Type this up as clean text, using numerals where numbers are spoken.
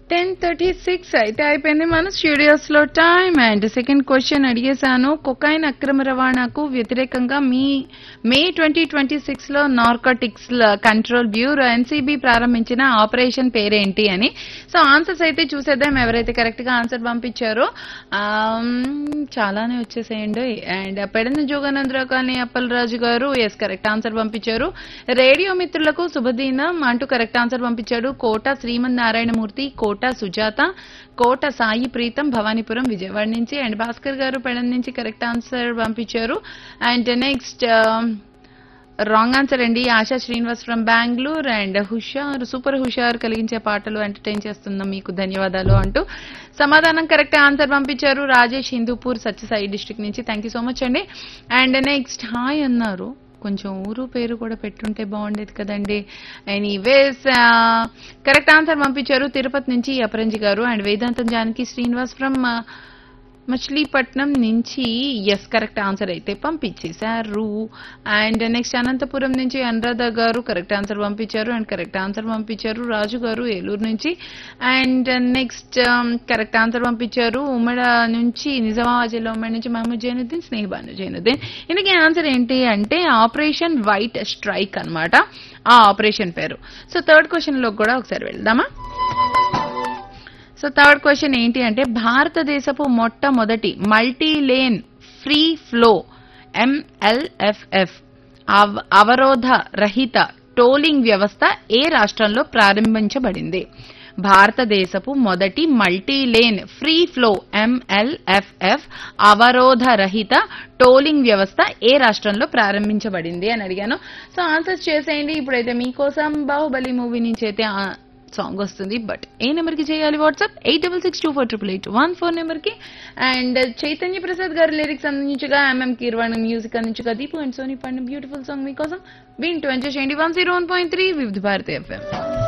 10:36 అయితే అయిపోయింది మన స్టూడియోస్ లో time. And second question అడిగేశాను. Cocaine అక్రమ రవాణాకు వ్యతిరేకంగా మే 2026 లో నార్కోటిక్స్ కంట్రోల్ బ్యూరో ఎన్సీబీ ప్రారంభించిన ఆపరేషన్ పేరేంటి అని. సో ఆన్సర్స్ అయితే చూసేద్దాం. ఎవరైతే కరెక్ట్ గా ఆన్సర్ పంపించారో చాలానే వచ్చేసేయండి. అండ్ పెడన జోగానందరావు కాలనీ అప్పలరాజు గారు ఎస్ కరెక్ట్ ఆన్సర్ పంపించారు. రేడియో మిత్రులకు శుభదినం అంటూ కరెక్ట్ ఆన్సర్ పంపించాడు. కోట శ్రీమన్ నారాయణమూర్తి, కోట సుజాత, కోట సాయి ప్రీతం భవానీపురం విజయవాడ నుంచి. అండ్ భాస్కర్ గారు పెడన్ నుంచి కరెక్ట్ ఆన్సర్ పంపించారు. అండ్ నెక్స్ట్ రాంగ్ ఆన్సర్ అండి. ASHA Srinivas from Bengaluru. And Husharu super హుషార్ కలిగించే పాటలు ఎంటర్టైన్ చేస్తున్నాం మీకు ధన్యవాదాలు అంటూ సమాధానం కరెక్ట్ ఆన్సర్ పంపించారు. రాజేష్ హిందూపూర్ సత్యసాయి డిస్ట్రిక్ట్ నుంచి. థ్యాంక్ యూ సో మచ్ అండి. అండ్ నెక్స్ట్ హాయ్ అన్నారు. కొంచెం ఊరు పేరు కూడా పెట్టుంటే బాగుండేది కదండి. ఎనీవేస్ కరెక్ట్ ఆన్సర్ పంపించారు తిరుపతి నుంచి అపరంజి గారు. And Vedantam Janaki Srinivas from Machilipatnam నుంచి ఎస్ కరెక్ట్ ఆన్సర్ అయితే పంపించేశారు. అండ్ నెక్స్ట్ అనంతపురం నుంచి అనురాధ గారు కరెక్ట్ ఆన్సర్ పంపించారు. అండ్ కరెక్ట్ ఆన్సర్ పంపించారు రాజు గారు ఏలూరు నుంచి. అండ్ నెక్స్ట్ కరెక్ట్ ఆన్సర్ పంపించారు ఉమ్మడ నుంచి నిజామాబాద్ జిల్లా ఉమ్మడి నుంచి మహమ్మద్ జైనుద్దీన్, స్నేహబాను జైనుద్దీన్. ఇందుకే ఆన్సర్ ఏంటి అంటే ఆపరేషన్ వైట్ స్ట్రైక్ అన్నమాట ఆ ఆపరేషన్ పేరు. సో థర్డ్ క్వశ్చన్ లో కూడా ఒకసారి వెళ్దామా. సో థర్డ్ క్వశ్చన్ ఏంటి అంటే భారతదేశపు మొట్టమొదటి multi lane free flow MLFF అవరోధ రహిత టోలింగ్ వ్యవస్థ ఏ రాష్ట్రంలో ప్రారంభించబడింది? భారతదేశపు మొదటి multi lane free flow MLFF అవరోధ రహిత టోలింగ్ వ్యవస్థ ఏ రాష్ట్రంలో ప్రారంభించబడింది అని అడిగాను. సో ఆన్సర్స్ చేసేయండి. ఇప్పుడైతే మీకోసం బాహుబలి మూవీ నుంచి అయితే సాంగ్ వస్తుంది. బట్ ఏ నెంబర్ కి చేయాలి? వాట్సాప్ 86624881 నెంబర్ కి. అండ్ చైతన్య ప్రసాద్ గారి లిరిక్స్ అందించగా MM కీర్వాణి మ్యూజిక్ అందించగా దీపు అండ్ సోనీ పండు బ్యూటిఫుల్ సాంగ్ మీకోసం వింటూ ఎంజాయ్ చేయండి. 101.3 వివిధ భారతి FM.